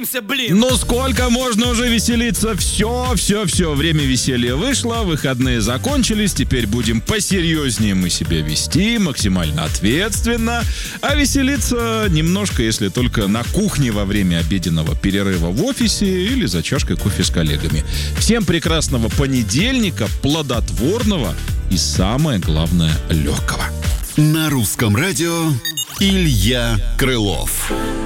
повеселимся, блин. Ну сколько можно уже веселиться? Все, время веселья вышло, выходные закончились, теперь будем посерьезнее мы себя вести, максимально ответственно, а веселиться немножко, если только на кухне во время обеденного перерыва в офисе или за чашкой кофе с коллегами. Всем прекрасного понедельника, плодотворного и, самое главное, легкого. На русском радио Илья Крылов.